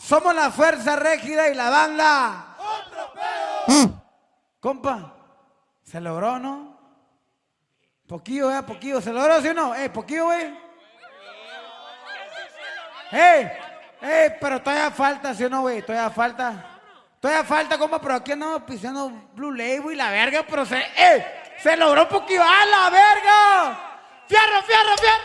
Somos la Fuerza Régida y la banda. ¡Otro pedo! Compa, ¿se logró, no? Poquillo, poquillo. ¿Se logró, sí o no? Poquillo, güey. Pero todavía falta, ¿sí o no, güey? Todavía falta, compa, pero aquí andamos pisando Blue Label y la verga, pero se logró poquillo. ¡A la verga! ¡Fierro, fierro, fierro!